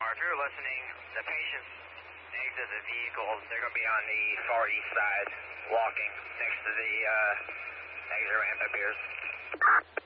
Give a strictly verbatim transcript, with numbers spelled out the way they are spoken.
if you're listening, the patients exit the vehicle. They're going to be on the far east side, walking next to the uh, exit ramp up here.